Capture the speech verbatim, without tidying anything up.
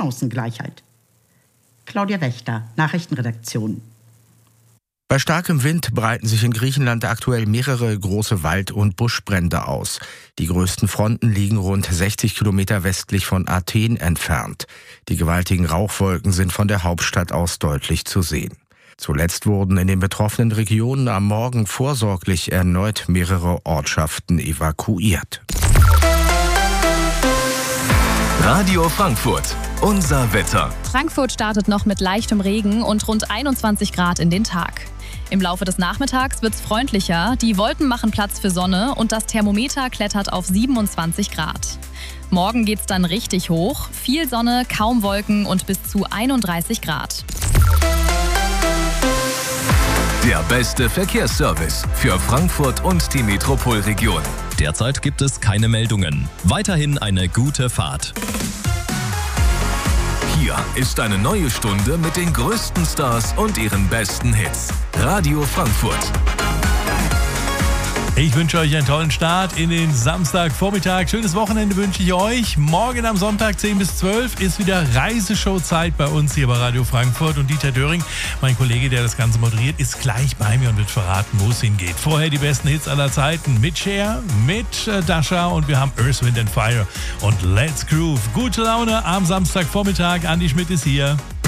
Chancengleichheit. Claudia Wächter, Nachrichtenredaktion. Bei starkem Wind breiten sich in Griechenland aktuell mehrere große Wald- und Buschbrände aus. Die größten Fronten liegen rund sechzig Kilometer westlich von Athen entfernt. Die gewaltigen Rauchwolken sind von der Hauptstadt aus deutlich zu sehen. Zuletzt wurden in den betroffenen Regionen am Morgen vorsorglich erneut mehrere Ortschaften evakuiert. Radio Frankfurt, unser Wetter. Frankfurt startet noch mit leichtem Regen und rund einundzwanzig Grad in den Tag. Im Laufe des Nachmittags wird's freundlicher, die Wolken machen Platz für Sonne und das Thermometer klettert auf siebenundzwanzig Grad. Morgen geht's dann richtig hoch, viel Sonne, kaum Wolken und bis zu einunddreißig Grad. Der beste Verkehrsservice für Frankfurt und die Metropolregion. Derzeit gibt es keine Meldungen. Weiterhin eine gute Fahrt. Hier ist eine neue Stunde mit den größten Stars und ihren besten Hits. Radio Frankfurt. Ich wünsche euch einen tollen Start in den Samstagvormittag. Schönes Wochenende wünsche ich euch. Morgen am Sonntag zehn bis zwölf ist wieder Reiseshow-Zeit bei uns hier bei Radio Frankfurt. Und Dieter Döring, mein Kollege, der das Ganze moderiert, ist gleich bei mir und wird verraten, wo es hingeht. Vorher die besten Hits aller Zeiten mit Cher, mit äh, Dasha und wir haben Earth, Wind and Fire und Let's Groove. Gute Laune am Samstagvormittag. Andi Schmidt ist hier.